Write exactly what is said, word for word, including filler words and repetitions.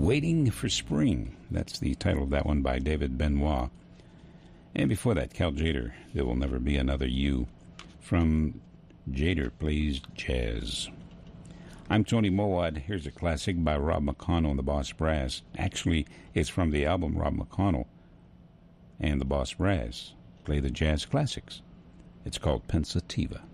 Waiting for Spring. That's the title of that one by David Benoit. And before that, Cal Tjader, There Will Never Be Another You, from Tjader Plays Jazz. I'm Tony Mowat. Here's a classic by Rob McConnell and the Boss Brass. Actually, it's from the album Rob McConnell and the Boss Brass Play the Jazz Classics. It's called Pensativa.